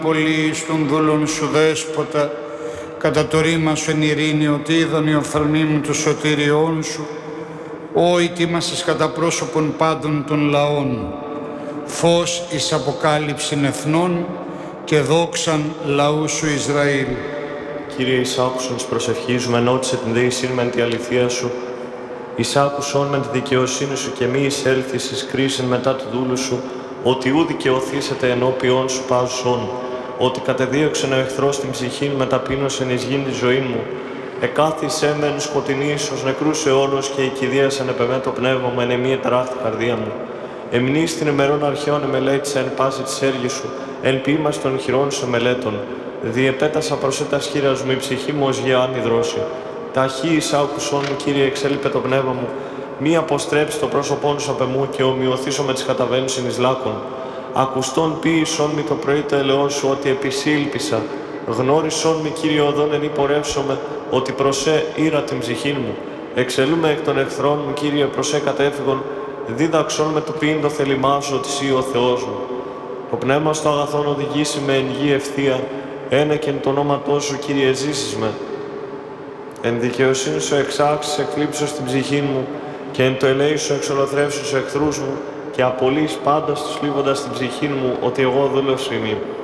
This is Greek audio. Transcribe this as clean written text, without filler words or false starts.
πολύ των δούλων σου δέσποτα, κατά το ρήμα σου εν ειρήνη, ότι είδαν οι οφθαλμοί μου το σωτήριόν σου, ό ητήμασες κατά πρόσωπον πάντων των λαών, φως εις αποκάλυψην εθνών και δόξαν λαού σου Ισραήλ. Κύριε, εισάκουσον της προσευχής μου, ενώτισε την δεησήν μεν τη αληθεία σου, εισάκουσον μεν τη δικαιοσύνη σου και μη εισέλθεις εις κρίσιν μετά του δούλου σου, ότι ου δικαιωθήσετε ενώπιον σου πάσον, ότι κατεδίωξεν ο εχθρός την ψυχήν μεταπείνωσεν εις γήν τη ζωή μου, εκάθισέ μεν σκοτεινής ως νεκρούς αιώνος και οικηδίασεν επεμέ το πνεύμα μου, εν εμή εταράχτη καρδία μου. Εμνείς την ημερών αρχαίων εμελέτησα εν πάση της έργης σου, εν ποίημας των χειρών σου μελέτων. Διεπέτασα προς έτας χείρας μου, η ψυχή μου ως γεάν υδρώσει. Ταχύ εισάκουσόν μου, Κύριε, εξέλιπε το πνεύμα μου, μη αποστρέψει το πρόσωπόν σου απ' εμού και ομοιωθήσω με τις καταβαίνουσιν εις λάκων. Ακουστόν ποίησόν μη το πρωί το ελαιόν σου, ότι επισύλπισα. Γνώρισόν μη, Κύριε, οδόν εν υπορεύσομαι, ότι προσέ ήρα την ψυχήν μου. Εξελούμε εκ των εχθρών μου, Κύριε, προσέ κατέφυγον, δίδαξόν με το ποιήν το θέλημά σου, ότι εσύ ο Θεός μου. Το πνεύμα στο αγαθόν οδηγήσει με εν γη ευθεία, ένα και εν το όνόματό σου, Κύριε, ζήσεις με. Εν δικαιοσύνη σου εξάξεις εκλείψως την ψυχή μου και εν το ελέη σου εξολοθρεύσους εχθρούς μου και απολύεις πάντα στους λίβοντας την ψυχή μου, ότι εγώ δούλος είμαι.